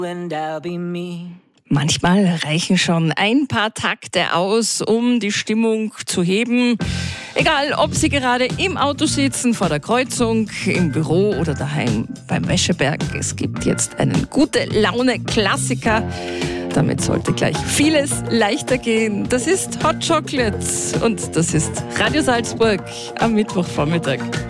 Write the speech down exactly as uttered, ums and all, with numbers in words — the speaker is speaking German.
and I'll be me. Manchmal reichen schon ein paar Takte aus, um die Stimmung zu heben. Egal, ob Sie gerade im Auto sitzen, vor der Kreuzung, im Büro oder daheim beim Wäscheberg. Es gibt jetzt einen Gute-Laune-Klassiker. Damit sollte gleich vieles leichter gehen. Das ist Hot Chocolate und das ist Radio Salzburg am Mittwochvormittag.